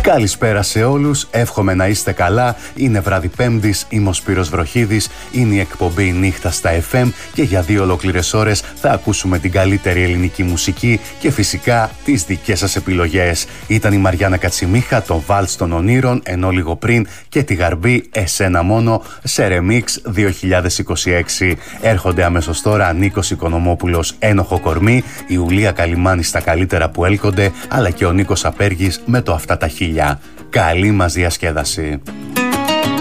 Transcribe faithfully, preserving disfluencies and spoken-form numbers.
Καλησπέρα σε όλους, εύχομαι να είστε καλά. Είναι βράδυ Πέμπτης, είμαι ο Σπύρος Βροχίδης, είναι η εκπομπή Νύχτα στα εφ εμ και για δύο ολόκληρες ώρες θα ακούσουμε την καλύτερη ελληνική μουσική και φυσικά τις δικές σας επιλογές. Ήταν η Μαριάννα Κατσιμίχα, το Βάλτς των Ονείρων, ενώ λίγο πριν και τη Γαρμπή Εσένα Μόνο σε Ρεμίξ δύο χιλιάδες είκοσι έξι. Έρχονται αμέσως τώρα Νίκος Οικονομόπουλος, Ένοχο Κορμί, η Ιουλία Καλιμάνη στα καλύτερα που έλκονται, αλλά και ο Νίκος Απέργης με το Αυτά τα χίλια. Καλή μας διασκέδαση.